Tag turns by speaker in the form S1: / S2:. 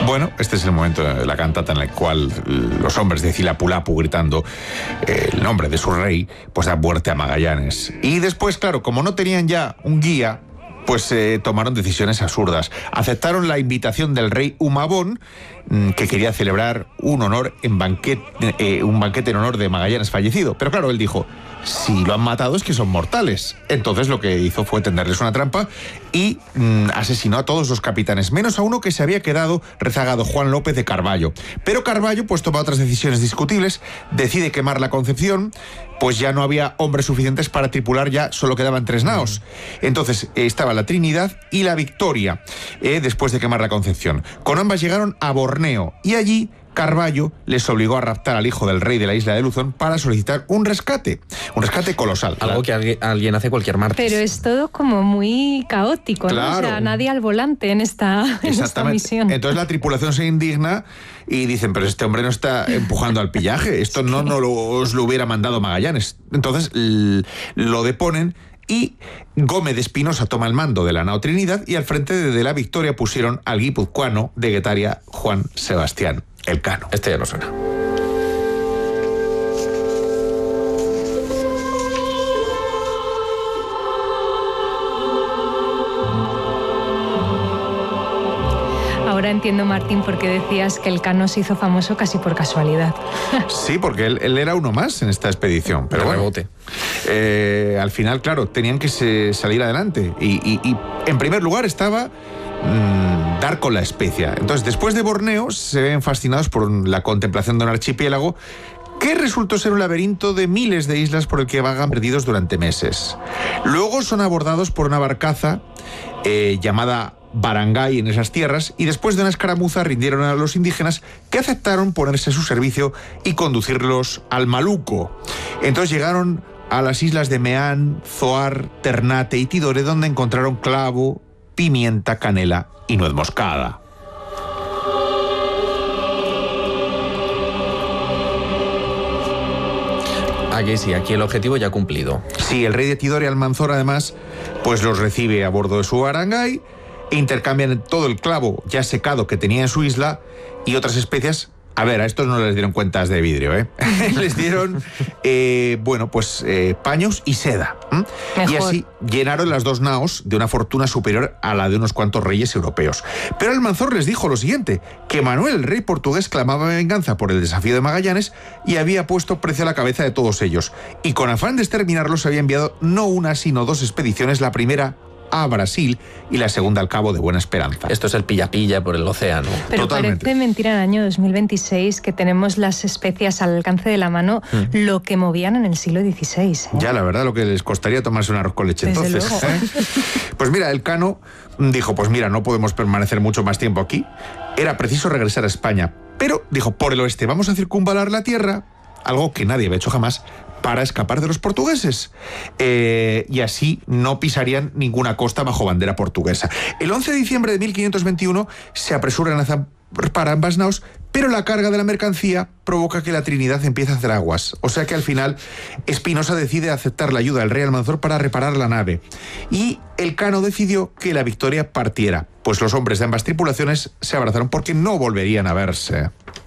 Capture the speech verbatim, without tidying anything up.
S1: Bueno, este es el momento de la cantata en el cual los hombres de Cilapulapu, gritando eh, el nombre de su rey, pues da muerte a Magallanes. Y después, claro, como no tenían ya un guía, pues eh, tomaron decisiones absurdas. Aceptaron la invitación del rey Humabón, mmm, que quería celebrar un honor en banquete, eh, un banquete en honor de Magallanes fallecido. Pero claro, él dijo, si lo han matado es que son mortales. Entonces lo que hizo fue tenderles una trampa y mmm, asesinó a todos los capitanes, menos a uno que se había quedado rezagado, Juan López de Carballo. Pero Carballo, pues toma otras decisiones discutibles, decide quemar la Concepción, pues ya no había hombres suficientes para tripular, ya solo quedaban tres naos. Entonces eh, estaba la Trinidad y la Victoria, eh, después de quemar la Concepción. Con ambas llegaron a Borneo y allí Carballo les obligó a raptar al hijo del rey de la isla de Luzón para solicitar un rescate, un rescate colosal.
S2: Algo que alguien, alguien hace cualquier martes.
S3: Pero es todo como muy caótico,
S1: claro,
S3: ¿no? O sea, nadie al volante en esta, en esta misión.
S1: Entonces la tripulación se indigna y dicen, pero este hombre no está empujando al pillaje, esto no, no lo, os lo hubiera mandado Magallanes. Entonces lo deponen y Gómez de Espinosa toma el mando de la nao Trinidad y al frente de la Victoria pusieron al guipuzcoano de Guetaria, Juan Sebastián Elcano.
S2: Este ya no suena.
S3: Ahora entiendo, Martín, por qué decías que Elcano se hizo famoso casi por casualidad.
S1: Sí, porque él, él era uno más en esta expedición. Pero bueno, eh, al final, claro, tenían que se, salir adelante. Y, y, y en primer lugar estaba mmm, dar con la especia. Entonces, después de Borneo, se ven fascinados por la contemplación de un archipiélago que resultó ser un laberinto de miles de islas por el que vagan perdidos durante meses. Luego son abordados por una barcaza eh, llamada Barangay en esas tierras, y después de una escaramuza rindieron a los indígenas, que aceptaron ponerse a su servicio y conducirlos al Maluco. Entonces llegaron a las islas de Meán, Zoar, Ternate y Tidore, donde encontraron clavo, pimienta, canela y nuez moscada.
S2: Aquí sí, aquí el objetivo ya cumplido.
S1: Sí, el rey de Tidore, Almanzor, además, pues los recibe a bordo de su Barangay, intercambian todo el clavo ya secado que tenía en su isla y otras especias. A ver, a estos no les dieron cuentas de vidrio, ¿eh? Les dieron, eh, bueno, pues eh, paños y seda. ¿Mm? Y así llenaron las dos naos de una fortuna superior a la de unos cuantos reyes europeos. Pero Almanzor les dijo lo siguiente, que Manuel, el rey portugués, clamaba venganza por el desafío de Magallanes y había puesto precio a la cabeza de todos ellos. Y con afán de exterminarlos había enviado no una, sino dos expediciones, la primera a Brasil y la segunda al Cabo de Buena Esperanza.
S2: Esto es el pilla-pilla por el océano.
S3: Pero totalmente. Parece mentira en el año dos mil veintiséis que tenemos las especias al alcance de la mano, mm. lo que movían en el siglo dieciséis. ¿eh?
S1: Ya, la verdad, lo que les costaría tomarse un arroz con leche.
S3: Desde
S1: entonces. ¿eh? Pues mira, Elcano dijo, pues mira, no podemos permanecer mucho más tiempo aquí. Era preciso regresar a España. Pero, dijo, por el oeste vamos a circunvalar la tierra, algo que nadie había hecho jamás, para escapar de los portugueses. Eh, y así no pisarían ninguna costa bajo bandera portuguesa. El once de diciembre de mil quinientos veintiuno se apresuran a zarpar ambas naos, pero la carga de la mercancía provoca que la Trinidad empiece a hacer aguas. O sea que al final Espinosa decide aceptar la ayuda del rey Almanzor para reparar la nave. Y Elcano decidió que la Victoria partiera, pues los hombres de ambas tripulaciones se abrazaron porque no volverían a verse.